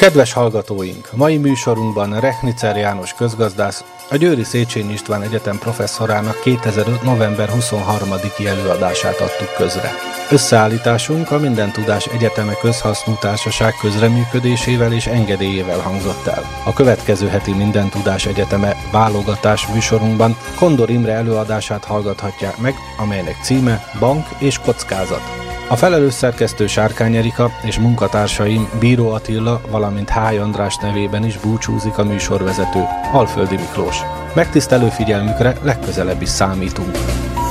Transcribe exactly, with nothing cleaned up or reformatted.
Kedves hallgatóink! Mai műsorunkban Rechnicer János közgazdász, a Győri Széchenyi István Egyetem professzorának kétezer-öt. november huszonharmadiki előadását adtuk közre. Összeállításunk a Mindentudás Egyeteme Közhasznú Társaság közreműködésével és engedélyével hangzott el. A következő heti Mindentudás Egyeteme válogatás műsorunkban Kondor Imre előadását hallgathatják meg, amelynek címe Bank és kockázat. A felelős szerkesztő Sárkány Erika és munkatársaim Bíró Attila, valamint Hály András nevében is búcsúzik a műsorvezető, Alföldi Miklós. Megtisztelő figyelmükre legközelebb is számítunk.